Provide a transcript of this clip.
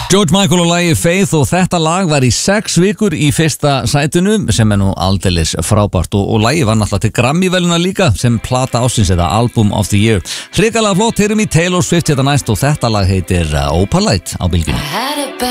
George Michael og lagi Faith og þetta lag var í 6 vikur í fyrsta sætinu sem nú aldeilis frábært og lagi var náttúrulega til Grammy-veluna líka sem plata ársins eða Album of the Year. Hrikalega flott, heyrum í Taylor Swift hérna næst og þetta lag heitir Opalite á bylgjunni.